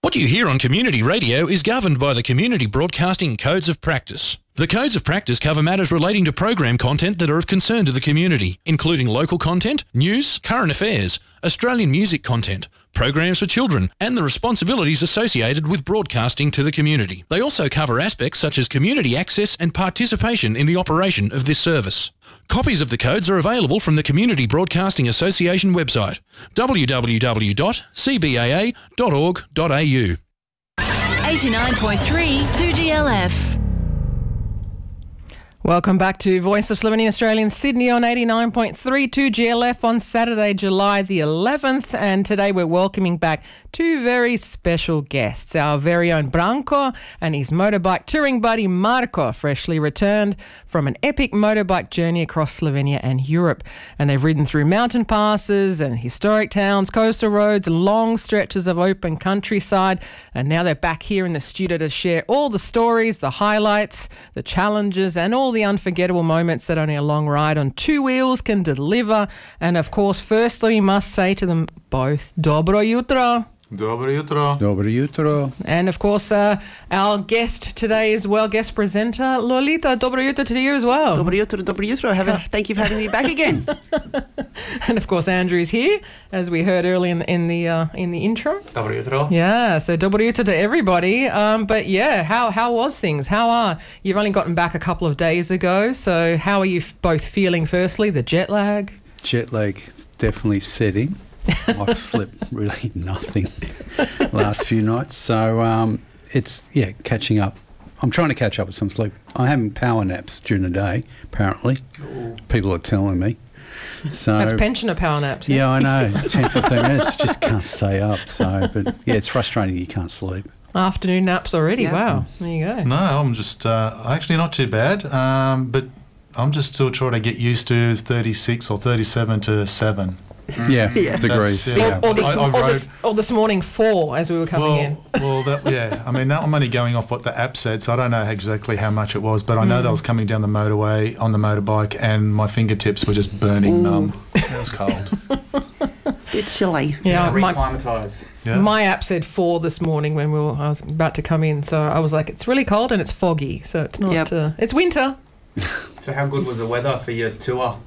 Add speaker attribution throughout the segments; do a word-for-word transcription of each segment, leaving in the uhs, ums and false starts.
Speaker 1: What you hear on community radio is governed by the Community Broadcasting Codes of Practice. The Codes of Practice cover matters relating to program content that are of concern to the community, including local content, news, current affairs, Australian music content, programs for children, and the responsibilities associated with broadcasting to the community. They also cover aspects such as community access and participation in the operation of this service. Copies of the codes are available from the Community Broadcasting Association website, w w w dot c b a a dot org dot a u.
Speaker 2: eighty-nine point three two G L F.
Speaker 3: Welcome back to Voice of Slovenian Australian Sydney on eighty-nine point three two G L F on Saturday, July the eleventh. And today we're welcoming back two very special guests. Our very own Branko and his motorbike touring buddy Marko, freshly returned from an epic motorbike journey across Slovenia and Europe. And they've ridden through mountain passes and historic towns, coastal roads, and long stretches of open countryside. And now they're back here in the studio to share all the stories, the highlights, the challenges, and all the unforgettable moments that only a long ride on two wheels can deliver. And of course, firstly, we must say to them both, Dobro jutro.
Speaker 4: Dobro jutro.
Speaker 5: Dobro jutro.
Speaker 3: And of course, uh, our guest today as well, guest presenter, Lolita. Dobro jutro to you as well.
Speaker 6: Dobro jutro, dobro jutro. Have a, thank you for having me back again.
Speaker 3: And of course, Andrew's here, as we heard early in the in the, uh, in the intro.
Speaker 7: Dobro jutro.
Speaker 3: Yeah, so dobro jutro to everybody. Um, but yeah, how how was things? How are you've only gotten back a couple of days ago? So how are you f- both feeling? Firstly, the jet lag.
Speaker 5: Jet lag is definitely setting. I've slept really nothing last few nights, so um, it's yeah catching up. I'm trying to catch up with some sleep. I'm having power naps during the day. Apparently, Ooh. People are telling me. So
Speaker 3: that's pensioner power naps.
Speaker 5: Yeah, yeah I know. ten, fifteen minutes, just can't stay up. So, but yeah, it's frustrating. You can't sleep.
Speaker 3: Afternoon naps already. Yeah. Wow, there you go.
Speaker 4: No, I'm just uh, actually not too bad, um, but I'm just still trying to get used to thirty-six or thirty-seven to seven.
Speaker 5: Yeah, yeah, degrees.
Speaker 4: Yeah.
Speaker 3: Or, or, this,
Speaker 4: I, I
Speaker 3: or, this, or this morning four as we were coming
Speaker 4: well,
Speaker 3: in.
Speaker 4: well, that, yeah. I mean, I'm only going off what the app said, so I don't know exactly how much it was, but I know mm. that I was coming down the motorway on the motorbike and my fingertips were just burning
Speaker 6: Ooh.
Speaker 4: numb. It was cold.
Speaker 6: Bit chilly.
Speaker 7: Yeah,
Speaker 3: yeah my,
Speaker 7: reclimatise.
Speaker 4: Yeah.
Speaker 3: My app said four this morning when we were, I was about to come in, so I was like, it's really cold and it's foggy, so it's not.
Speaker 6: Yep.
Speaker 3: Uh, it's winter.
Speaker 7: So how good was the weather for your tour?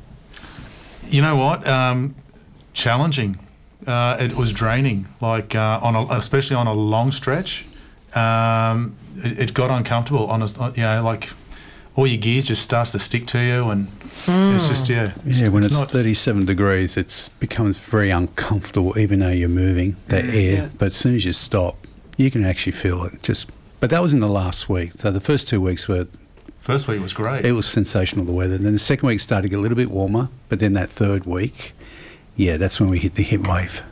Speaker 4: You know what? Um, challenging. Uh, it was draining, like uh, on a, especially on a long stretch. Um, it, it got uncomfortable. On a, you know, like all your gears just starts to stick to you, and mm. it's just yeah. It's,
Speaker 5: yeah, when
Speaker 4: it's,
Speaker 5: it's,
Speaker 4: not
Speaker 5: thirty-seven degrees, it becomes very uncomfortable, even though you're moving that
Speaker 6: mm,
Speaker 5: air.
Speaker 6: yeah.
Speaker 5: But as soon as you stop, you can actually feel it. Just, but that was in the last week. So the first two weeks were.
Speaker 4: First week was great.
Speaker 5: It was sensational, the weather. And then the second week started to get a little bit warmer, but then that third week, yeah, that's when we hit the heat wave.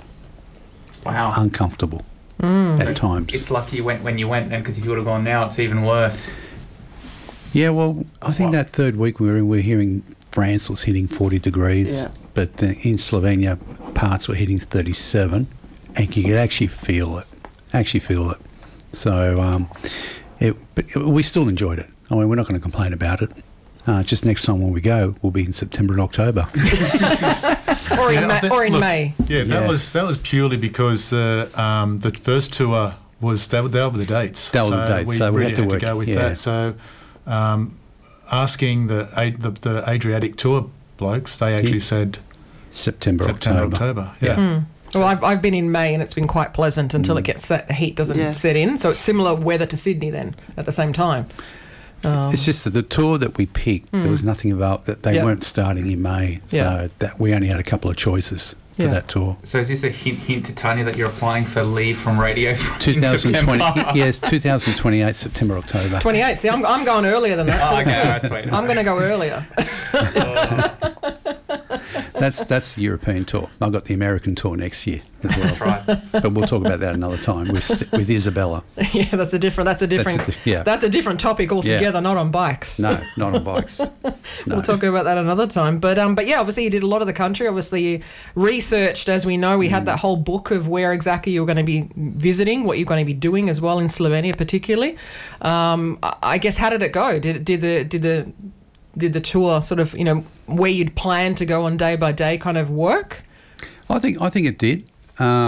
Speaker 7: Wow.
Speaker 5: Uncomfortable
Speaker 3: mm.
Speaker 5: at times.
Speaker 7: It's lucky you went when you went then, because if you would have gone now, it's even worse.
Speaker 5: Yeah, well, I think
Speaker 7: what?
Speaker 5: that third week we were, we were hearing France was hitting forty degrees,
Speaker 6: yeah.
Speaker 5: but uh, in Slovenia, parts were hitting thirty-seven, and you could actually feel it, actually feel it. So, um, it, but it, we still enjoyed it. I mean, we're not going to complain about it. Uh, just next time when we go, we'll be in September and October.
Speaker 3: or in,
Speaker 4: yeah,
Speaker 3: Ma-
Speaker 4: think,
Speaker 3: or in
Speaker 4: look,
Speaker 3: May.
Speaker 4: Yeah, that
Speaker 5: Yeah.
Speaker 4: was that was purely because uh, um, the first tour was that were, they were the dates.
Speaker 5: They were
Speaker 4: so
Speaker 5: the dates,
Speaker 4: we
Speaker 5: so we
Speaker 4: really
Speaker 5: had to
Speaker 4: had
Speaker 5: work,
Speaker 4: to go with
Speaker 5: yeah.
Speaker 4: that. So, um, asking the, the the Adriatic tour blokes, they actually
Speaker 5: Yeah.
Speaker 4: said
Speaker 5: September,
Speaker 4: September,
Speaker 5: October.
Speaker 4: October. Yeah.
Speaker 3: Mm. Well, I've I've been in May and it's been quite pleasant until
Speaker 5: Mm.
Speaker 3: it gets set, the heat doesn't
Speaker 6: Yeah.
Speaker 3: set in. So it's similar weather to Sydney then at the same time. Um,
Speaker 5: It's just that the tour that we picked,
Speaker 3: Mm.
Speaker 5: there was nothing about that. They
Speaker 3: Yeah.
Speaker 5: weren't starting in May, so
Speaker 3: Yeah.
Speaker 5: that we only had a couple of choices for
Speaker 3: Yeah.
Speaker 5: that tour.
Speaker 7: So is this a hint, hint to Tanya that you're applying for leave from radio in
Speaker 5: twenty twenty,
Speaker 7: September?
Speaker 5: yes, twenty twenty-eight, September, October.
Speaker 3: twenty-eight. See, I'm I'm going earlier than that.
Speaker 7: Oh,
Speaker 3: so
Speaker 7: okay, I was waiting.
Speaker 3: I'm going to go earlier.
Speaker 5: That's that's the European tour. I've got the American tour next year as well.
Speaker 7: That's right.
Speaker 5: But we'll talk about that another time with with Isabella.
Speaker 3: Yeah, that's a different. That's a different.
Speaker 5: That's a di- yeah.
Speaker 3: That's a different topic altogether. Not on bikes.
Speaker 5: No, not on bikes. No.
Speaker 3: We'll talk about that another time. But um, but yeah, obviously you did a lot of the country. Obviously you researched, as we know, we had that whole book of where exactly you were going to be visiting, what you're going to be doing as well in Slovenia, particularly. Um, I I guess how did it go? Did did the did the did the tour sort of, you know, where you'd planned to go on day by day kind of work?
Speaker 5: I think I think it did. Um,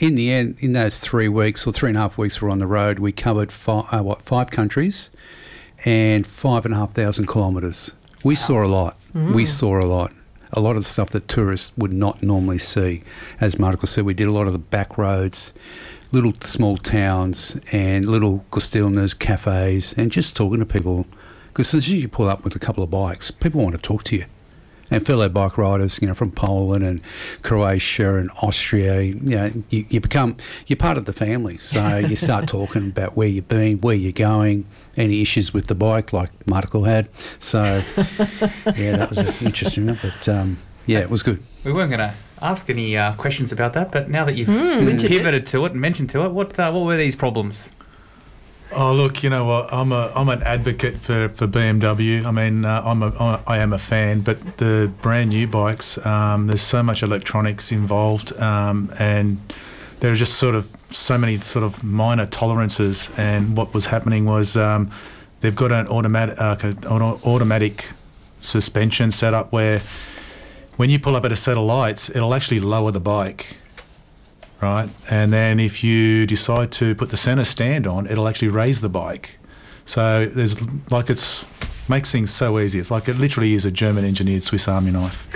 Speaker 5: in the end, in those three weeks or three and a half weeks we were on the road, we covered five, uh, what, five countries and five and a half thousand kilometres. We saw a lot. We saw a lot. A lot of the stuff that tourists would not normally see. As Marco said, we did a lot of the back roads, little small towns and little costilnas, cafes, and just talking to people. Because as soon as you pull up with a couple of bikes, people want to talk to you. And fellow bike riders, you know, from Poland and Croatia and Austria, you know, you, you become, you're part of the family. So you start talking about where you've been, where you're going, any issues with the bike like Marco had. So, yeah, that was interesting. But, um, yeah, it was good.
Speaker 7: We weren't going to ask any uh, questions about that, but now that you've
Speaker 6: Mm.
Speaker 7: pivoted to it and mentioned to it, what uh, what were these problems?
Speaker 4: Oh, look, you know what? I'm a I'm an advocate for, for B M W. I mean, uh, I'm a I am a fan, but the brand new bikes, um, there's so much electronics involved, um, and there are just sort of so many sort of minor tolerances. And what was happening was um, they've got an automatic uh, an auto- automatic suspension set up where when you pull up at a set of lights, it'll actually lower the bike. Right, and then if you decide to put the centre stand on, it'll actually raise the bike. So there's like it's makes things so easy. It's like it literally is a German engineered Swiss Army knife.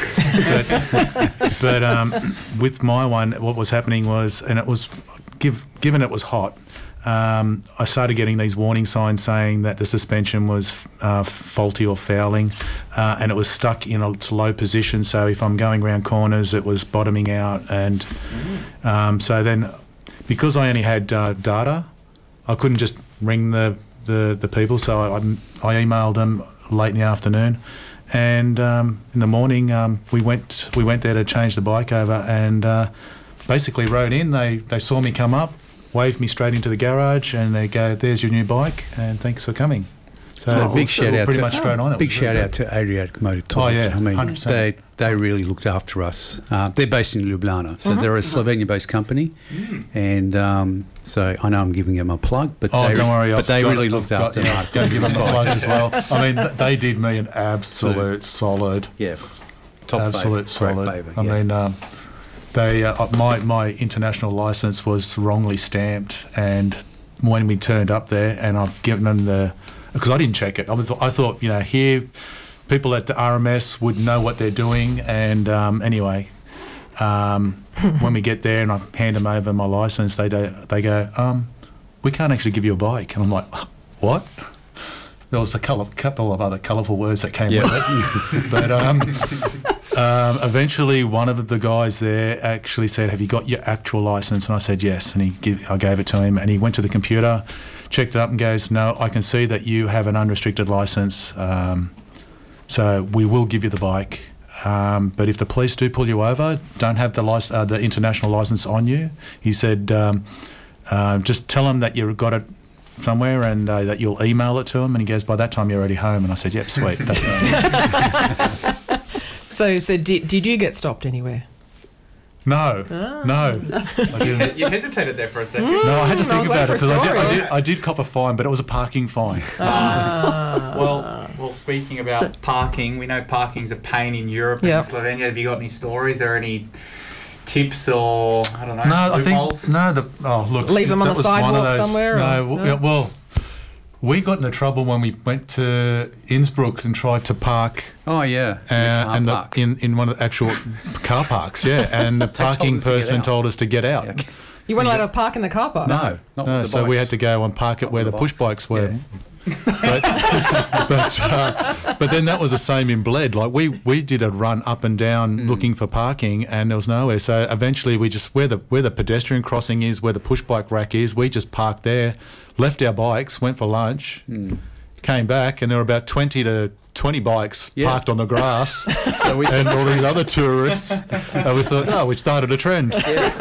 Speaker 4: but but um, with my one, what was happening was, and it was give, given it was hot, um, I started getting these warning signs saying that the suspension was uh, faulty or fouling, uh, and it was stuck in a low position. So if I'm going around corners, it was bottoming out, and um, so then because I only had uh, data, I couldn't just ring the the, the people. So I, I emailed them late in the afternoon, and um, in the morning um, we went we went there to change the bike over, and uh, basically rode in. They they saw me come up, waved me straight into the garage, and they go, "There's your new bike, and thanks for coming." So,
Speaker 5: So a big shout out
Speaker 4: pretty
Speaker 5: to
Speaker 4: much straight on. It
Speaker 5: big
Speaker 4: was
Speaker 5: shout
Speaker 4: really
Speaker 5: out to Adriatic Motor Tours.
Speaker 4: Oh, yeah,
Speaker 5: I mean,
Speaker 4: one hundred percent.
Speaker 5: they they really looked after us. Uh, they're based in Ljubljana, so they're a Slovenia-based company, and um, so I know I'm giving them a plug, but
Speaker 4: Oh,
Speaker 5: they,
Speaker 4: don't worry.
Speaker 5: but
Speaker 4: I've
Speaker 5: they
Speaker 4: got
Speaker 5: really
Speaker 4: it,
Speaker 5: looked
Speaker 4: I've got-
Speaker 5: after
Speaker 4: yeah,
Speaker 5: us.
Speaker 4: Go give them a plug as well. I mean, th- they did me an absolute solid.
Speaker 5: Yeah, top
Speaker 4: absolute
Speaker 5: favour,
Speaker 4: solid.
Speaker 5: great favour,
Speaker 4: I
Speaker 5: yeah.
Speaker 4: mean, um, they uh, my my international license was wrongly stamped, and when we turned up there, and I've given them the because I didn't check it. I, was, I thought, you know, here people at the R M S would know what they're doing, and um, anyway. Um, when we get there and I hand them over my license, they do, they go, um, we can't actually give you a bike. And I'm like, what? There was a colour, couple of other colourful words that came
Speaker 5: Yeah.
Speaker 4: with it. But um, um, eventually one of the guys there actually said, have you got your actual licence? And I said, yes. And he give, I gave it to him, and he went to the computer, checked it up and goes, no, I can see that you have an unrestricted licence. Um, so we will give you the bike. Um, but if the police do pull you over, don't have the lic- uh, the international licence on you. He said, um, uh, just tell them that you've got it somewhere and uh, that you'll email it to them. And he goes, by that time you're already home. And I said, yep, sweet. That's right.
Speaker 3: So, so did, did you get stopped anywhere?
Speaker 4: No,
Speaker 3: Ah.
Speaker 4: no, I didn't.
Speaker 7: You hesitated there for a second.
Speaker 4: No, I had to
Speaker 3: Mm, I
Speaker 4: think
Speaker 3: was
Speaker 4: about
Speaker 3: waiting
Speaker 4: it
Speaker 3: for a
Speaker 4: because I did, I,
Speaker 3: story.
Speaker 4: did, I did cop a fine, but it was a parking fine.
Speaker 3: Ah.
Speaker 7: Well, well, speaking about parking, we know parking's a pain in Europe
Speaker 3: Yep.
Speaker 7: and Slovenia. Have you got any stories? Are there any tips or, I don't know,
Speaker 4: No, I
Speaker 7: loopholes?
Speaker 4: think no. The oh look,
Speaker 3: Leave 'em on
Speaker 4: that
Speaker 3: the
Speaker 4: was one of
Speaker 3: sidewalk
Speaker 4: those-
Speaker 3: somewhere,
Speaker 4: No,
Speaker 3: or-
Speaker 4: w-
Speaker 3: no?
Speaker 4: yeah, well, we got into trouble when we went to Innsbruck and tried to park.
Speaker 5: Oh yeah,
Speaker 4: Uh, and the,
Speaker 5: park.
Speaker 4: in, in one of the actual car parks, yeah. And the parking
Speaker 5: us to get
Speaker 4: person
Speaker 5: out.
Speaker 4: told us to get out.
Speaker 5: Yeah.
Speaker 3: You weren't allowed to park in the car park?
Speaker 5: no, not
Speaker 4: No,
Speaker 5: with the
Speaker 4: so we
Speaker 5: bikes.
Speaker 4: had to go and park it
Speaker 5: Not
Speaker 4: where the
Speaker 5: with the
Speaker 4: push
Speaker 5: bikes.
Speaker 4: bikes were.
Speaker 5: Yeah.
Speaker 4: but but, uh, but then that was the same in Bled. Like we, we did a run up and down
Speaker 5: Mm.
Speaker 4: looking for parking, and there was nowhere. So eventually we just where the where the pedestrian crossing is, where the push bike rack is, we just parked there, left our bikes, went for lunch,
Speaker 5: Mm.
Speaker 4: came back, and there were about twenty to twenty bikes
Speaker 5: Yeah.
Speaker 4: parked on the grass,
Speaker 5: So we
Speaker 4: and all these other tourists. And we thought, oh, we started a trend.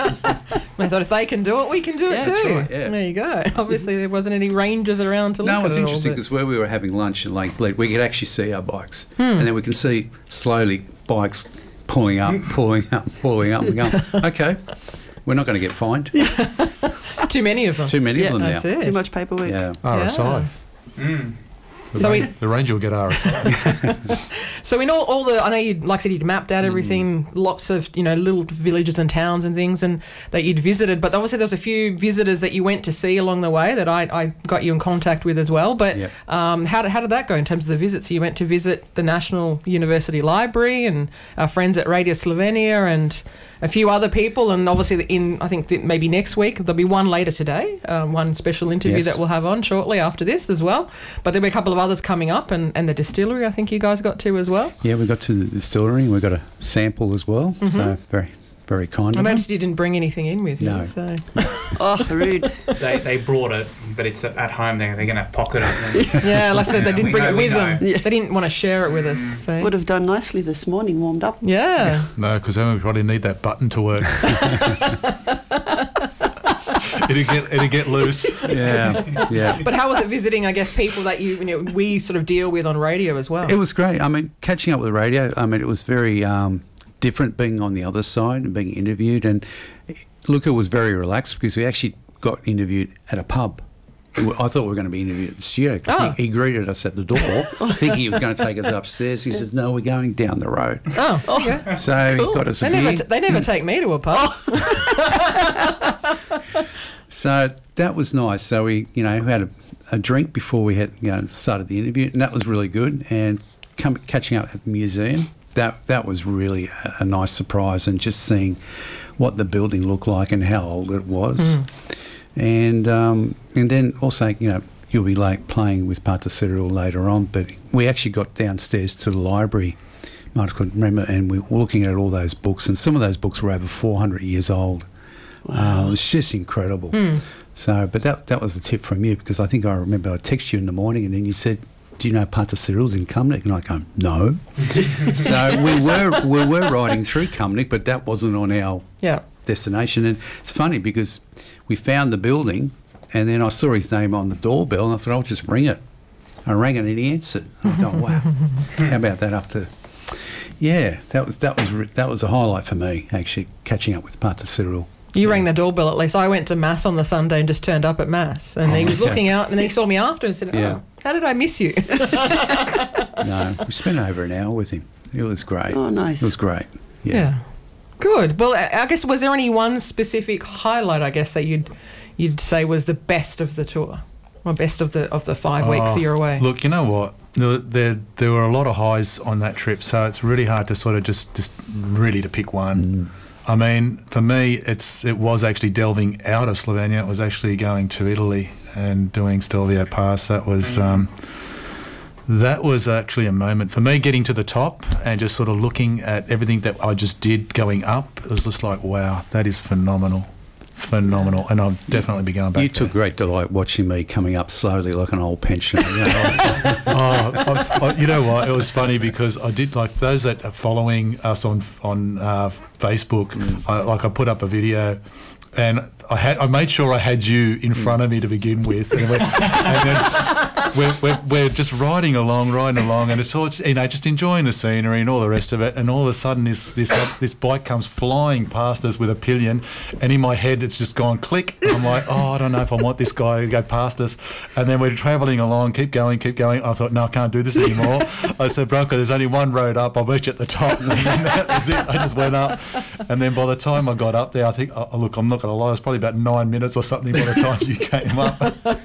Speaker 3: I thought if they can do it, we can do
Speaker 5: Yeah,
Speaker 3: it
Speaker 5: that's
Speaker 3: too.
Speaker 5: right, yeah.
Speaker 3: There you go. Obviously, there wasn't any rangers around to look
Speaker 5: No,
Speaker 3: at
Speaker 5: it was
Speaker 3: it all,
Speaker 5: interesting
Speaker 3: but-
Speaker 5: because where we were having lunch in Lake Bled, we could actually see our bikes,
Speaker 3: Hmm.
Speaker 5: and then we can see slowly bikes pulling up, pulling up, pulling up, and going, okay, we're not going to get fined.
Speaker 3: Too many of them.
Speaker 5: Too many
Speaker 6: Yeah,
Speaker 5: of them
Speaker 3: That's
Speaker 5: now.
Speaker 3: it.
Speaker 6: Too much paperwork.
Speaker 5: Yeah.
Speaker 4: R S I.
Speaker 7: Mm.
Speaker 4: The,
Speaker 3: So
Speaker 4: Ran-
Speaker 3: we-
Speaker 4: the Ranger will get R S A.
Speaker 3: So in all, all the, I know you, like I said, you'd mapped out everything,
Speaker 5: Mm.
Speaker 3: lots of, you know, little villages and towns and things and that you'd visited, but obviously there was a few visitors that you went to see along the way that I, I got you in contact with as well. But
Speaker 5: Yep.
Speaker 3: um, how, did, how did that go in terms of the visits? So you went to visit the National University Library and our friends at Radio Slovenia and a few other people, and obviously in, I think that maybe next week, there'll be one later today, um, one special interview
Speaker 5: Yes.
Speaker 3: that we'll have on shortly after this as well. But there'll be a couple of others coming up, and, and the distillery I think you guys got to as well.
Speaker 5: Yeah, we got to the distillery and we got a sample as well. So very, very kind
Speaker 3: I
Speaker 5: of them.
Speaker 3: noticed you didn't bring anything in with you.
Speaker 5: No.
Speaker 3: So.
Speaker 6: Oh, rude.
Speaker 7: They, they brought it, but it's at home. They're, they're going to pocket it. And,
Speaker 3: Yeah, like I said, they
Speaker 7: Yeah,
Speaker 3: didn't
Speaker 7: we
Speaker 3: bring
Speaker 7: know,
Speaker 3: it
Speaker 7: we
Speaker 3: with them.
Speaker 7: know.
Speaker 6: Yeah.
Speaker 3: They didn't want to share it with us. So.
Speaker 6: Would have done nicely this morning, warmed up.
Speaker 3: Yeah.
Speaker 4: No, because then we probably need that button to work. it'd get it'd get loose.
Speaker 5: Yeah, yeah.
Speaker 3: But how was it visiting, I guess, people that you, you know, we sort of deal with on radio as well?
Speaker 5: It was great. I mean, catching up with the radio, I mean, it was very um, different being on the other side and being interviewed. And Luca was very relaxed because we actually got interviewed at a pub. I thought we were going to be interviewed at the studio 'cause
Speaker 3: Oh.
Speaker 5: he, he greeted us at the door, thinking he was going to take us upstairs. He says, "No, we're going down the road."
Speaker 3: Oh, okay.
Speaker 5: So he got us a
Speaker 3: They
Speaker 5: beer.
Speaker 3: never, t- they never take me to a pub.
Speaker 5: So that was nice. So we, you know, had a, a drink before we had, you know, started the interview, and that was really good. And come, catching up at the museum, that that was really a, a nice surprise, and just seeing what the building looked like and how old it was.
Speaker 3: Mm. And
Speaker 5: And um, and then also, you know, you'll be like playing with Pata Cyril later on, but we actually got downstairs to the library, I could remember, and we were looking at all those books, and some of those books were over four hundred years old. Wow. Uh, it was just incredible.
Speaker 3: Mm.
Speaker 5: So, but that that was a tip from you, because I think I remember I texted you in the morning, and then you said, "Do you know Pata Cyril's in Cumnock?" And I go, "No." So we were we were riding through Cumnock, but that wasn't on our
Speaker 3: Yeah.
Speaker 5: destination. And it's funny because we found the building, and then I saw his name on the doorbell, and I thought, I'll just ring it. I rang it, and he answered. I thought, wow, how about that? Up to, yeah, that was that was re- that was a highlight for me, actually, catching up with Pata Cyril.
Speaker 3: You rang the doorbell at least. I went to Mass on the Sunday and just turned up at Mass. And he was
Speaker 5: okay.
Speaker 3: looking out, and then he saw me after and said, oh,
Speaker 5: Yeah.
Speaker 3: how did I miss you?
Speaker 5: No, we spent over an hour with him. It was great.
Speaker 6: Oh, nice.
Speaker 5: It was great. Yeah.
Speaker 3: Yeah. Good. Well, I I guess, was there any one specific highlight, I guess, that you'd you'd say was the best of the tour? Or best of the of the five weeks
Speaker 4: Oh,
Speaker 3: you're away?
Speaker 4: Look, you know what? There, there there were a lot of highs on that trip, so it's really hard to sort of just, just really to pick one. I mean, for me, it's it was actually delving out of Slovenia. It was actually going to Italy and doing Stelvio Pass. That was um, that was actually a moment for me, getting to the top and just sort of looking at everything that I just did going up. It was just like, wow, that is phenomenal. Phenomenal, and I'll definitely be going back.
Speaker 5: You
Speaker 4: there.
Speaker 5: took great delight watching me coming up slowly like an old pensioner. You know,
Speaker 4: oh, I, I, you know what? It was funny because I did, like, those that are following us on on uh, Facebook. I, like, I put up a video, and I had I made sure I had you in front of me to begin with, and, we're, and then we're, we're we're just riding along, riding along, and it's all, you know, just enjoying the scenery and all the rest of it. And all of a sudden, this this this bike comes flying past us with a pillion, and in my head, it's just gone click. And I'm like, oh, I don't know if I want this guy to go past us. And then we're travelling along, keep going, keep going. I thought, no, I can't do this anymore. I said, Bronco, there's only one road up. I'll meet you at the top. And then that was it. I just went up, and then by the time I got up there, I think, oh, look, I'm not going to lie, it was probably about nine minutes or something by the time you came up.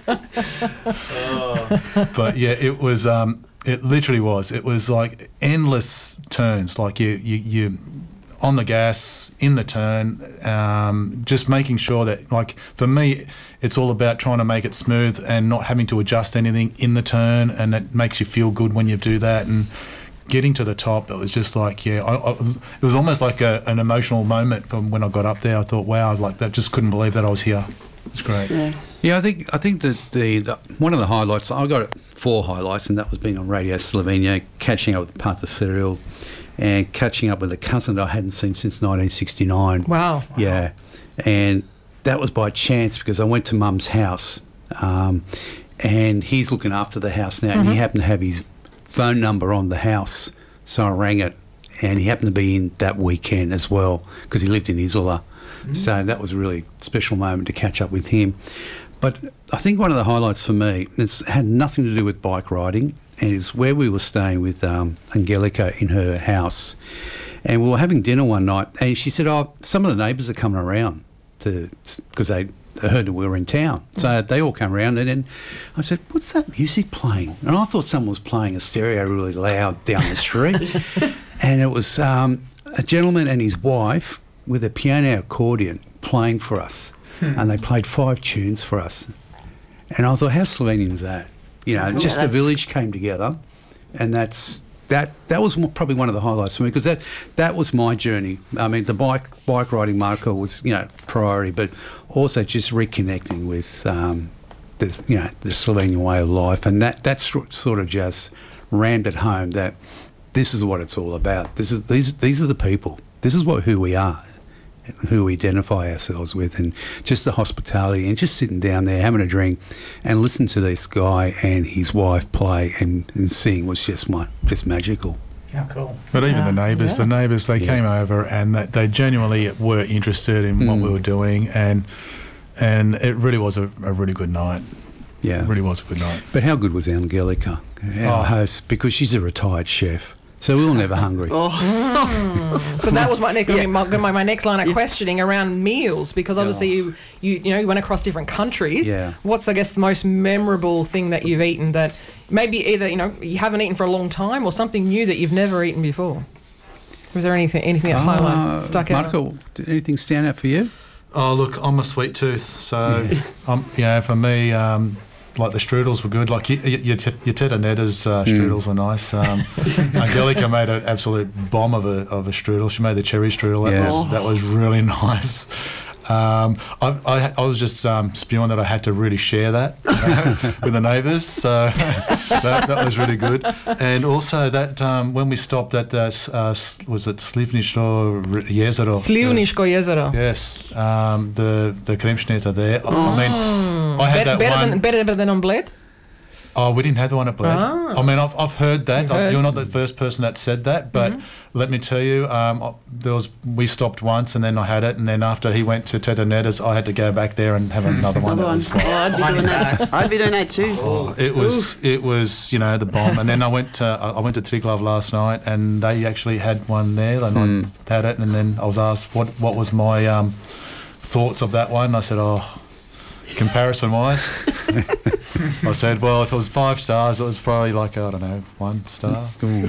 Speaker 7: Oh.
Speaker 4: But yeah, it was. Um, it literally was. It was like endless turns. Like you, you, you, on the gas, in the turn, um, just making sure that, like, for me, it's all about trying to make it smooth and not having to adjust anything in the turn, and it makes you feel good when you do that. And getting to the top, it was just like, yeah, I, I, it was almost like a, an emotional moment from when I got up there. I thought, wow, I was like, that, just couldn't believe that I was here. It's great.
Speaker 6: Yeah.
Speaker 5: yeah, I think I think that the, the one of the highlights, I got four highlights, and that was being on Radio Slovenia, catching up with Pata Cyril, and catching up with a cousin that I hadn't seen since nineteen sixty-nine.
Speaker 3: Wow.
Speaker 5: Yeah, and that was by chance because I went to Mum's house, um, and he's looking after the house now, and he happened to have his phone number on the house, so I rang it, and he happened to be in that weekend as well because he lived in Isola. So that was a really special moment to catch up with him. But I think one of the highlights for me, it's had nothing to do with bike riding, and is where we were staying with um, Angelica in her house. And we were having dinner one night, and she said, oh, some of the neighbours are coming around to because they heard that we were in town. So they all came around, and then I said, what's that music playing? And I thought someone was playing a stereo really loud down the street. And it was um, a gentleman and his wife with a piano accordion playing for us. Hmm. And they played five tunes for us. And I thought, how Slovenian is that? You know,
Speaker 6: Yeah,
Speaker 5: just the
Speaker 6: that's-
Speaker 5: village came together, and that's that. That was mo- probably one of the highlights for me, because that that was my journey. I mean, the bike bike riding, Marco, was, you know, priority, but also just reconnecting with um, the you know the Slovenian way of life, and that that's sort of just rammed it home that this is what it's all about. This is these these are the people. This is what who we are, who we identify ourselves with, and just the hospitality, and just sitting down there having a drink and listen to this guy and his wife play and, and sing was just my just magical.
Speaker 7: Yeah, cool.
Speaker 4: But even the neighbours,
Speaker 3: Yeah.
Speaker 4: the neighbours, they
Speaker 5: Yeah.
Speaker 4: came over and they, they genuinely were interested in what
Speaker 5: Mm.
Speaker 4: we were doing, and and it really was a, a really good night.
Speaker 5: Yeah.
Speaker 4: It really was a good night.
Speaker 5: But how good was Angelica, our
Speaker 4: Oh.
Speaker 5: host, because she's a retired chef, so we were never hungry.
Speaker 3: So that was my, next, my, my, my next line of questioning around meals, because obviously you, you you know you went across different countries.
Speaker 5: Yeah.
Speaker 3: What's, I guess, the most memorable thing that you've eaten that maybe either you know you haven't eaten for a long time, or something new that you've never eaten before? Was there anything anything that
Speaker 5: Uh,
Speaker 3: highlight stuck out?
Speaker 5: Marco, did anything stand out for you?
Speaker 4: Oh, look, I'm a sweet tooth, so um, you know, for me, um, like the strudels were good. Like your your, your Teta Netta's uh, strudels were nice. Um, Angelica made an absolute bomb of a of a strudel. She made the cherry strudel. That
Speaker 5: Yeah.
Speaker 4: was that was really nice. Um, I, I, I was just um, spewing that I had to really share that with the neighbours, so that, that was really good. And also that um, when we stopped at the uh, s- was it Slivniško jezero?
Speaker 3: Slivniško jezero.
Speaker 4: Yes, um, the the Kremšnita there. I mean, I had
Speaker 3: Bet-
Speaker 4: that
Speaker 3: better
Speaker 4: one.
Speaker 3: than better, better than on Bled.
Speaker 4: Oh, we didn't have the one at Bled.
Speaker 3: Ah.
Speaker 4: I mean, I've, I've heard that.
Speaker 3: You've
Speaker 4: Like,
Speaker 3: heard.
Speaker 4: you're not the first person that said that, but let me tell you, um, I- there was we stopped once, and then I had it, and then after he went to Teta Netta's, I had to go back there and have another one.
Speaker 6: Another
Speaker 4: that
Speaker 6: one.
Speaker 4: was
Speaker 6: Oh,
Speaker 4: like,
Speaker 6: I'd be doing that. I'd be doing that too.
Speaker 4: oh, it was it was you know the bomb. And then I went to I I went to Triglav last night, and they actually had one there, and I had it, and then I was asked what what was my um, thoughts of that one. I said, oh. Comparison wise, I said, well, if it was five stars, it was probably like, I don't know, one star.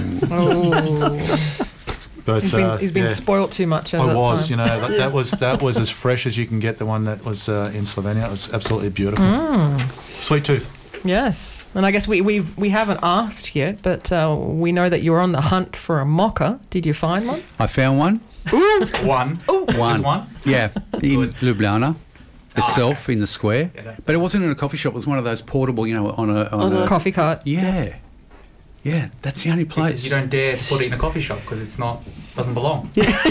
Speaker 3: Oh.
Speaker 4: But
Speaker 3: He's been,
Speaker 4: uh,
Speaker 3: he's been
Speaker 4: yeah,
Speaker 3: spoilt too much. at
Speaker 4: I
Speaker 3: that
Speaker 4: was,
Speaker 3: time.
Speaker 4: you know, that, that was that was as fresh as you can get. The one that was uh, in Slovenia, it was absolutely beautiful.
Speaker 3: Mm.
Speaker 4: Sweet tooth.
Speaker 3: Yes, and I guess we we've, we haven't asked yet, but uh, we know that you're on the hunt for a mocha. Did you find one?
Speaker 5: I found one.
Speaker 7: One.
Speaker 5: One.
Speaker 7: Just one?
Speaker 5: Yeah, in
Speaker 7: Good.
Speaker 5: Ljubljana itself, in the square.
Speaker 7: Yeah, that-
Speaker 5: But it wasn't in a coffee shop. It was one of those portable, you know, on a... On
Speaker 6: On
Speaker 5: a
Speaker 6: a-
Speaker 3: Coffee cart.
Speaker 5: yeah. Yeah, that's the only
Speaker 7: Because
Speaker 5: place.
Speaker 7: you don't dare to put it in a coffee shop because it's not doesn't belong.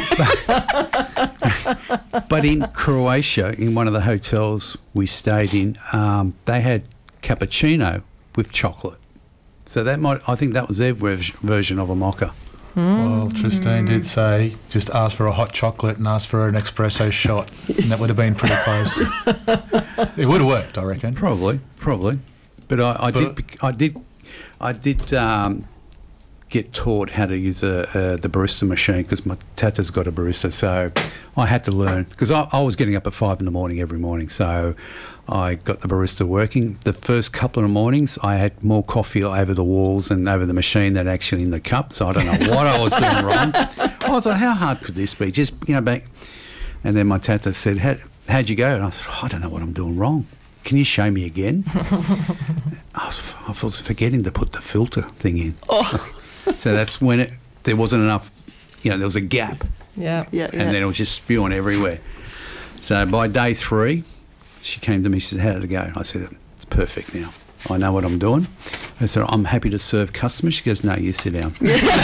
Speaker 5: But in Croatia, in one of the hotels we stayed in, um, they had cappuccino with chocolate. So that might, I think that was their ver- version of a mocha.
Speaker 4: Well, Tristine did say just ask for a hot chocolate and ask for an espresso shot, and that would have been pretty close. It would have worked, I reckon.
Speaker 5: Probably, probably. But I, I
Speaker 4: But-
Speaker 5: did, bec- I did, I did um, get taught how to use a, uh, the barista machine because my tata's got a barista, so I had to learn because I, I was getting up at five in the morning every morning, so I got the barista working. The first couple of mornings, I had more coffee over the walls and over the machine than actually in the cup, so I don't know what I was doing wrong. I thought, how hard could this be? Just, you know, back. And then my tata said, how, how'd you go? And I said, oh, I don't know what I'm doing wrong. Can you show me again? I was, I was forgetting to put the filter thing in.
Speaker 3: Oh.
Speaker 5: So that's when it there wasn't enough, you know, there was a gap,
Speaker 3: Yeah.
Speaker 6: Yeah, yeah.
Speaker 5: and then it was just spewing everywhere. So by day three, she came to me, she said, how did it go? I said, it's perfect now. I know what I'm doing. I said, I'm happy to serve customers. She goes, no, you sit down.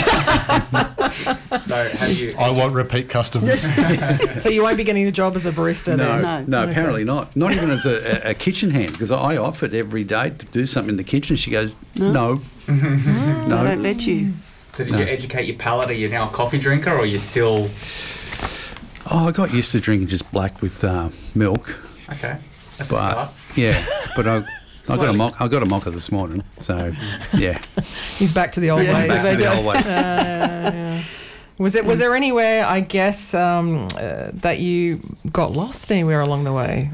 Speaker 7: So have you?
Speaker 4: I want repeat customers.
Speaker 3: So you won't be getting a job as a barista
Speaker 5: No,
Speaker 3: then?
Speaker 5: no,
Speaker 6: No.
Speaker 5: apparently not. Not even as a, a, a kitchen hand, because I offered every day to do something in the kitchen. She goes, no,
Speaker 6: I
Speaker 5: no.
Speaker 6: don't let you.
Speaker 7: So did
Speaker 5: No.
Speaker 7: you educate your palate? Are you now a coffee drinker, or are you still?
Speaker 5: Oh, I got used to drinking just black with uh, milk.
Speaker 7: Okay. That's a
Speaker 5: but
Speaker 7: start.
Speaker 5: yeah, but I. I got a
Speaker 7: Slowly.
Speaker 5: mock. I got a mocker this morning, so yeah.
Speaker 3: He's back to the old
Speaker 6: Yeah,
Speaker 3: ways.
Speaker 5: Back to the old ways.
Speaker 3: Uh, was it? Was there anywhere, I guess, um, uh, that you got lost anywhere along the way?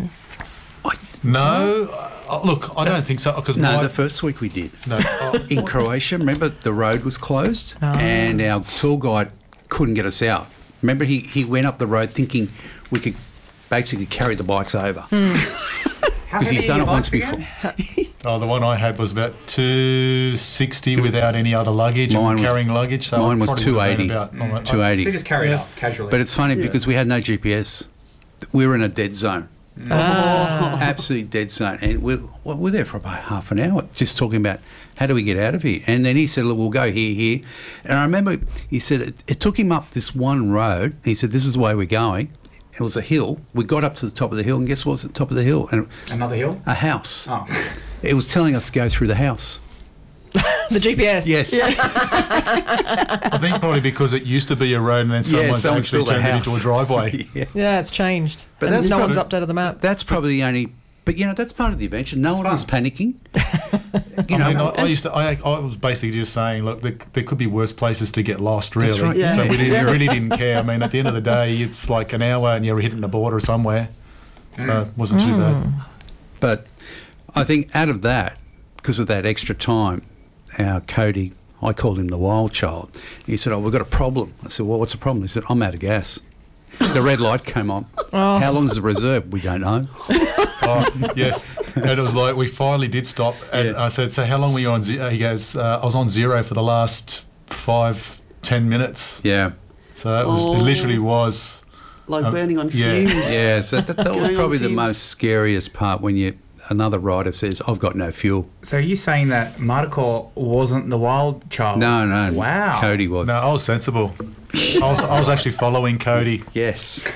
Speaker 4: No, uh, look, I don't think so. Because
Speaker 5: No,
Speaker 4: my,
Speaker 5: the first week we did.
Speaker 4: no, oh,
Speaker 5: In Croatia, remember the road was closed
Speaker 3: Oh.
Speaker 5: and our tour guide couldn't get us out. Remember he, he went up the road thinking we could basically carry the bikes over.
Speaker 7: How
Speaker 5: Because
Speaker 7: heavy
Speaker 5: he's
Speaker 7: are
Speaker 5: done
Speaker 7: your
Speaker 5: it once
Speaker 7: bikes
Speaker 5: before.
Speaker 7: again?
Speaker 4: oh, the one I had was about two sixty without any other luggage
Speaker 5: Mine
Speaker 4: and
Speaker 5: was-
Speaker 4: carrying luggage. So
Speaker 5: mine
Speaker 4: I
Speaker 5: was
Speaker 4: probably would have been
Speaker 5: two eighty.
Speaker 4: About, oh,
Speaker 5: two
Speaker 4: I-
Speaker 5: eighty.
Speaker 7: So you just carry it
Speaker 4: Yeah.
Speaker 7: up casually.
Speaker 5: But it's funny
Speaker 6: Yeah.
Speaker 5: because we had no G P S. We were in a dead zone.
Speaker 3: Ah.
Speaker 5: Absolute dead zone. And we well, we're there for about half an hour just talking about how do we get out of here. And then he said, look, we'll go here, here. And I remember he said it, it took him up this one road. He said, this is the way we're going. It was a hill. We got up to the top of the hill and guess what was at the top of the hill? And
Speaker 7: Another hill?
Speaker 5: a house.
Speaker 7: Oh.
Speaker 5: It was telling us to go through the house.
Speaker 3: The G P S.
Speaker 5: Yes.
Speaker 4: I think probably because it used to be a road and then
Speaker 5: Yeah,
Speaker 4: someone's
Speaker 5: someone's
Speaker 4: actually
Speaker 5: built a
Speaker 4: turned it
Speaker 5: house.
Speaker 4: into a driveway.
Speaker 5: Yeah.
Speaker 3: Yeah, it's changed.
Speaker 5: But
Speaker 3: And
Speaker 5: that's
Speaker 3: no one's
Speaker 4: probably-
Speaker 3: updated the map.
Speaker 5: That's probably the only. But you know, that's part of the adventure. No one
Speaker 7: fun.
Speaker 5: was panicking. You
Speaker 4: I
Speaker 5: know,
Speaker 4: mean, I, I used to. I, I was basically just saying, look, there, there could be worse places to get lost, really.
Speaker 5: That's right,
Speaker 6: yeah.
Speaker 4: So we, didn't,
Speaker 6: Yeah.
Speaker 4: we really didn't care. I mean, at the end of the day, it's like an hour and you're hitting the border somewhere, so it wasn't too bad.
Speaker 5: But I think out of that, because of that extra time, our Cody, I called him the wild child. He said, oh, we've got a problem. I said, well, what's the problem? He said, I'm out of gas. The red light came on.
Speaker 3: Oh.
Speaker 5: How long is the reserve? We don't know.
Speaker 4: Oh, yes. And it was like we finally did stop, and
Speaker 5: Yeah.
Speaker 4: I said, "So how long were you on?" Ze-? He goes, uh, "I was on zero for the last five, ten minutes."
Speaker 5: Yeah.
Speaker 4: So it was.
Speaker 6: Oh.
Speaker 4: It literally was.
Speaker 6: Like
Speaker 4: Um,
Speaker 6: burning on
Speaker 4: yeah.
Speaker 6: fumes.
Speaker 5: Yeah, so that, that was
Speaker 6: Going on
Speaker 5: probably the
Speaker 6: fumes.
Speaker 5: most scariest part when you another rider says, I've got no fuel.
Speaker 7: So are you saying that Marco wasn't the wild child?
Speaker 5: No, no.
Speaker 7: Wow.
Speaker 5: Cody was.
Speaker 4: No, I was sensible. I was. I was actually following Cody.
Speaker 5: Yes.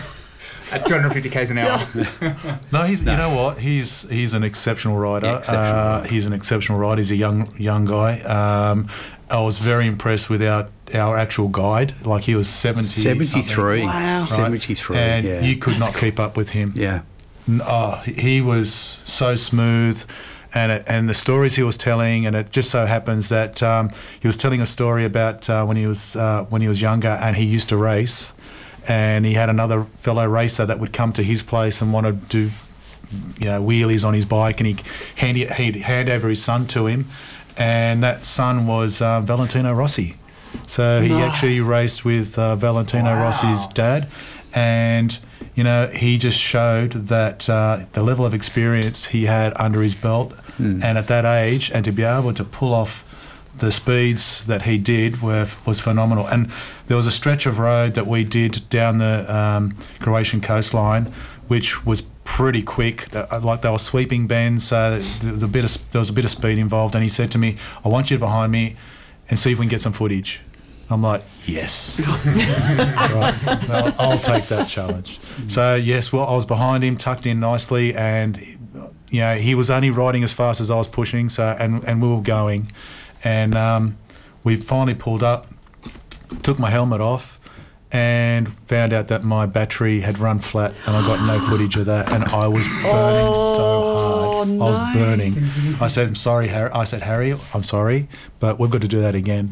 Speaker 7: At two hundred fifty kays an hour.
Speaker 4: No, he's. You know what? He's he's an exceptional rider.
Speaker 5: Yeah, exceptional
Speaker 4: uh,
Speaker 5: rider.
Speaker 4: He's an exceptional rider. He's a young young guy. Um, I was very impressed with our our actual guide. Like he was seventy.
Speaker 5: seventy-three.
Speaker 6: Wow.
Speaker 4: Right?
Speaker 5: seventy-three.
Speaker 4: And
Speaker 5: yeah.
Speaker 4: you could not keep up with him.
Speaker 5: yeah.
Speaker 4: N- Oh, he was so smooth, and it, and the stories he was telling, and it just so happens that um, he was telling a story about uh, when he was uh, when he was younger, and he used to race, and he had another fellow racer that would come to his place and want to do, you know, wheelies on his bike, and he hand he'd hand over his son to him, and that son was uh, Valentino Rossi. So he
Speaker 6: No.
Speaker 4: actually raced with uh, Valentino
Speaker 7: Wow.
Speaker 4: Rossi's dad, and you know he just showed that uh, the level of experience he had under his belt, and at that age, and to be able to pull off the speeds that he did were was phenomenal. And there was a stretch of road that we did down the um, Croatian coastline, which was pretty quick. That- Like they were sweeping bends, so the, the bit of, there was a bit of speed involved. And he said to me, "I want you behind me, and see if we can get some footage." I'm like, yes. Right, well, I'll take that challenge. So yes, well, I was behind him, tucked in nicely, and you know he was only riding as fast as I was pushing. So and and we were going, and um, we finally pulled up, took my helmet off, and found out that my battery had run flat, and I got no footage of that, and I was burning so hard. I was
Speaker 6: no.
Speaker 4: burning. I said, "I'm sorry, Harry." I said, "Harry, I'm sorry, but we've got to do that again."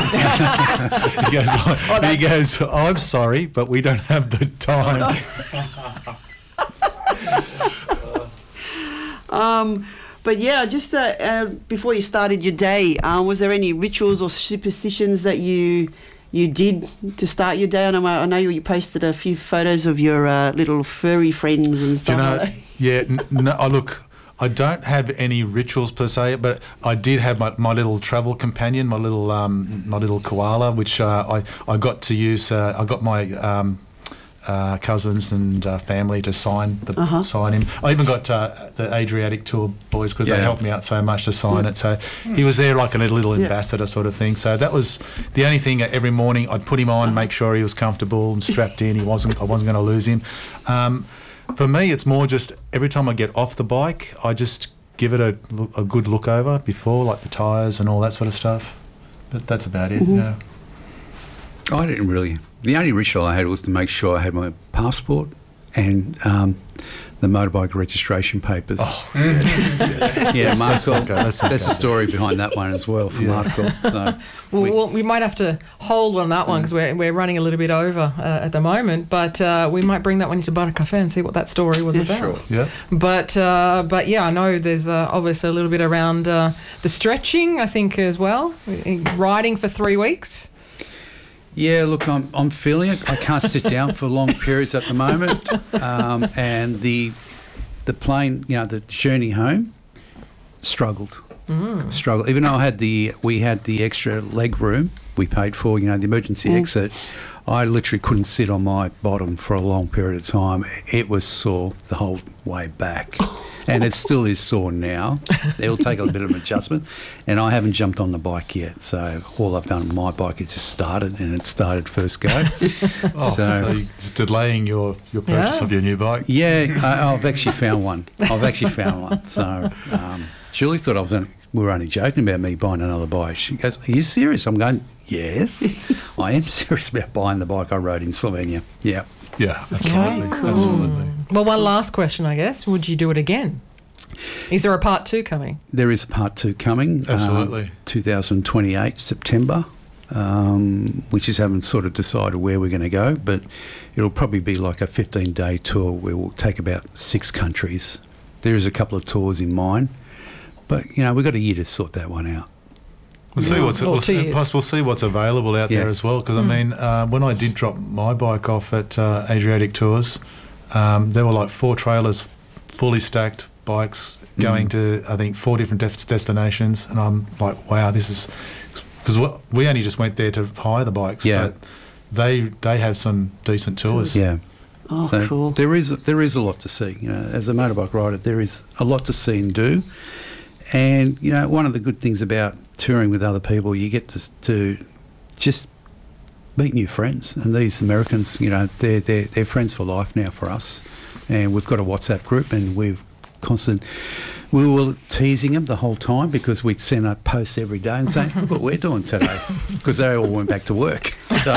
Speaker 4: he goes, "He goes, I'm sorry, but we don't have the time."
Speaker 6: Um, but yeah, just uh, uh, before you started your day, uh, was there any rituals or superstitions that you you did to start your day? I know, I know you posted a few photos of your uh, little furry friends and
Speaker 4: Do
Speaker 6: stuff.
Speaker 4: you know?
Speaker 6: like that.
Speaker 4: Yeah. n- No. I look. I don't have any rituals per se, but I did have my, my little travel companion, my little um, my little koala, which uh, I I got to use. Uh, I got my um, uh, cousins and uh, family to sign the
Speaker 6: Uh-huh.
Speaker 4: sign him. I even got uh, the Adriatic Tour boys because
Speaker 5: Yeah.
Speaker 4: they helped me out so much to sign it. So he was there like a little
Speaker 6: Yeah.
Speaker 4: ambassador sort of thing. So that was the only thing. Every morning I'd put him on, make sure he was comfortable and strapped in. He wasn't. I wasn't going to lose him. Um, For me, it's more just every time I get off the bike, I just give it a, look- a good look over before, like the tyres and all that sort of stuff. But that's about it. Yeah.
Speaker 5: I didn't really. The only ritual I had was to make sure I had my passport and um, the motorbike registration papers.
Speaker 4: Oh, yes.
Speaker 5: Yeah, Marco,
Speaker 4: not go, let's not
Speaker 5: that's
Speaker 4: go
Speaker 5: the story behind that one as well for
Speaker 4: Yeah.
Speaker 5: Marco. So
Speaker 3: Well,
Speaker 5: we-
Speaker 3: we, well, we might have to hold on that one because we're, we're running a little bit over uh, at the moment, but uh, we might bring that one into Butter Cafe and see what that story was about.
Speaker 5: sure.
Speaker 4: Yeah.
Speaker 3: But uh, but yeah, I know there's uh, obviously a little bit around uh, the stretching, I think, as well. Riding for three weeks.
Speaker 5: Yeah, look, I'm I'm feeling it. I can't sit down for long periods at the moment, um, and the the plane, you know, the journey home, struggled, mm. struggled. Even though I had the we had the extra leg room we paid for, you know, the emergency mm. exit, I literally couldn't sit on my bottom for a long period of time. It was sore the whole way back. And it still is sore now. It'll take a bit of an adjustment. And I haven't jumped on the bike yet. So all I've done on my bike is just started, and it started first go.
Speaker 4: Oh, so, so you're delaying your, your purchase
Speaker 3: Yeah.
Speaker 4: of your new bike?
Speaker 5: Yeah, I, I've actually found one. I've actually found one. So um, Julie thought I was only, we were only joking about me buying another bike. She goes, "Are you serious?" I'm going, "Yes, I am serious about buying the bike I rode in Slovenia." Yeah.
Speaker 4: Yeah, absolutely.
Speaker 6: Okay, cool.
Speaker 4: Absolutely.
Speaker 3: Well, one last question, I guess. Would you do it again? Is there a part two coming?
Speaker 5: There is a part two coming.
Speaker 4: Absolutely.
Speaker 5: Um, twenty twenty-eight, September. Um, we just haven't sort of decided where we're going to go, but it'll probably be like a fifteen-day tour where we'll take about six countries. There is a couple of tours in mind, but, you know, we've got a year to sort that one out.
Speaker 4: We'll see what's
Speaker 3: Well,
Speaker 4: we'll,
Speaker 3: two years.
Speaker 4: plus we'll see what's available out
Speaker 5: Yeah.
Speaker 4: there as well. Because I mean, uh, when I did drop my bike off at uh, Adriatic Tours, um, there were like four trailers, fully stacked bikes going to I think four different def- destinations, and I'm like, wow, this is because we only just went there to hire the bikes,
Speaker 5: Yeah.
Speaker 4: but they they have some decent tours.
Speaker 5: Yeah.
Speaker 6: Oh,
Speaker 5: So
Speaker 6: cool.
Speaker 5: there is there is a lot to see. You know, as a motorbike rider, there is a lot to see and do. And you know, one of the good things about touring with other people, you get to to just meet new friends. And these Americans, you know, they're they're they're friends for life now for us. And we've got a WhatsApp group, and we've constant. We were teasing them the whole time because we'd send out posts every day and say, "Look what we're doing today," because they all went back to work. So,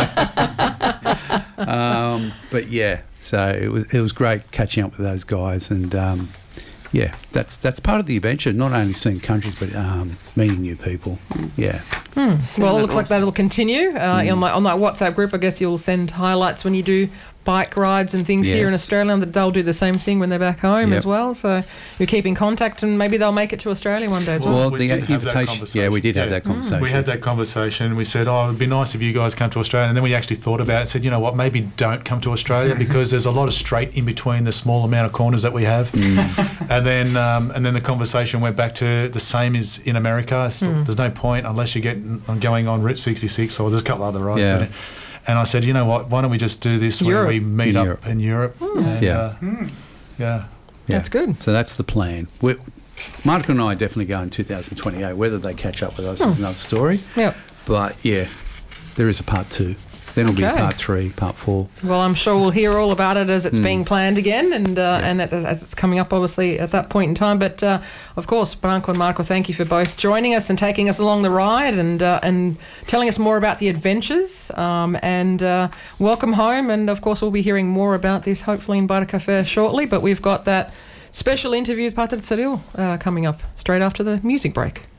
Speaker 5: um, but yeah, so it was it was great catching up with those guys, and um, yeah, that's that's part of the adventure. Not only seeing countries, but um, meeting new people. Yeah.
Speaker 3: Well, it
Speaker 6: that
Speaker 3: looks like
Speaker 6: awesome.
Speaker 3: that'll continue. Uh, on, that, on that WhatsApp group, I guess you'll send highlights when you do bike rides and things here in
Speaker 5: Yes.
Speaker 3: Australia, and that they'll do the same thing when they're back home
Speaker 5: Yep.
Speaker 3: as well. So you keep in contact, and maybe they'll make it to Australia one day as well.
Speaker 5: Well,
Speaker 4: we
Speaker 5: the
Speaker 4: did have that
Speaker 5: invitation. Yeah, we did have
Speaker 4: conversation.
Speaker 5: that conversation.
Speaker 4: We had that conversation. We said, oh, it would be nice if you guys come to Australia. And then we actually thought about it and said, you know what, maybe don't come to Australia because there's a lot of straight in between the small amount of corners that we have. And then um, and then the conversation went back to the same as in America. So there's no point unless you get on going on Route sixty-six, or there's a couple other rides.
Speaker 5: Yeah.
Speaker 4: But, and I said, you know what, why don't we just do this where
Speaker 3: Europe.
Speaker 4: we meet
Speaker 5: In
Speaker 4: up
Speaker 5: Europe.
Speaker 4: in Europe? And,
Speaker 5: Yeah.
Speaker 4: uh, yeah.
Speaker 5: Yeah.
Speaker 3: That's good.
Speaker 5: So that's the plan. We're, Mark and I definitely go in two thousand twenty-eight. Whether they catch up with us is another story.
Speaker 3: Yep.
Speaker 5: But yeah, there is a part two. Then it'll be
Speaker 3: Okay.
Speaker 5: part three, part four.
Speaker 3: Well, I'm sure we'll hear all about it as it's being planned again, and uh, and as, as it's coming up, obviously, at that point in time. But uh, of course, Branko and Marco, thank you for both joining us and taking us along the ride, and uh, and telling us more about the adventures. Um, and uh, welcome home. And of course, we'll be hearing more about this hopefully in Butter Cafe shortly. But we've got that special interview with Pater Cyril uh, coming up straight after the music break.